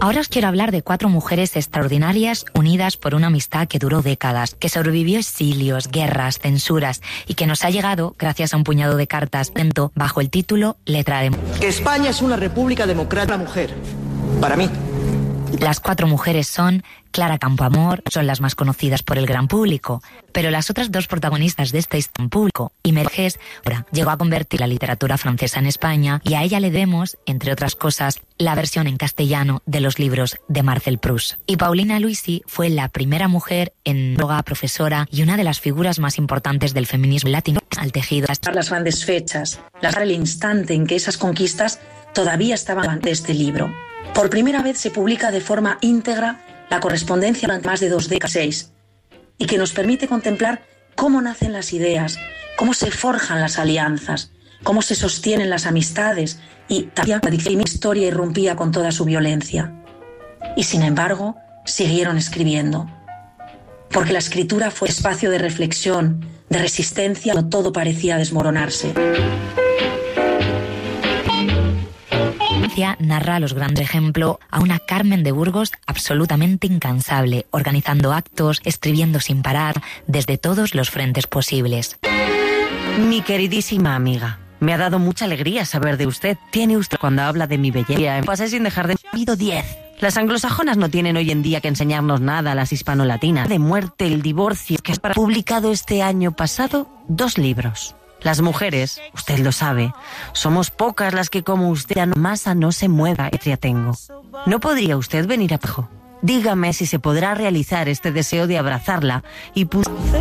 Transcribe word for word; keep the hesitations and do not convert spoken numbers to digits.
Ahora os quiero hablar de cuatro mujeres extraordinarias unidas por una amistad que duró décadas, que sobrevivió exilios, guerras, censuras y que nos ha llegado gracias a un puñado de cartas bajo el título Letra de Mujer. Que España es una república democrática, mujer. Para mí. Las cuatro mujeres son Clara Campoamor, son las más conocidas por el gran público, pero las otras dos protagonistas de este historia público, Imerges, llegó a convertir la literatura francesa en España y a ella le debemos, entre otras cosas, la versión en castellano de los libros de Marcel Proust. Y Paulina Luisi fue la primera mujer en droga, profesora y una de las figuras más importantes del feminismo latino al tejido. Las grandes fechas, el instante en que esas conquistas todavía estaban de este libro. Por primera vez se publica de forma íntegra la correspondencia durante más de dos décadas y que nos permite contemplar cómo nacen las ideas, cómo se forjan las alianzas, cómo se sostienen las amistades y también la historia irrumpía con toda su violencia. Y sin embargo, siguieron escribiendo. Porque la escritura fue espacio de reflexión, de resistencia, cuando todo parecía desmoronarse. Narra los grandes ejemplos a una Carmen de Burgos absolutamente incansable, organizando actos, escribiendo sin parar, desde todos los frentes posibles. Mi queridísima amiga, me ha dado mucha alegría saber de usted. Tiene usted cuando habla de mi belleza. Pasé sin dejar de... Ha habido diez. Las anglosajonas no tienen hoy en día que enseñarnos nada a las hispanolatinas. De muerte, el divorcio, que ha publicado este año pasado dos libros. Las mujeres, usted lo sabe, somos pocas las que como usted a masa no se mueva, etria tengo. ¿No podría usted venir a Pajo? Dígame si se podrá realizar este deseo de abrazarla y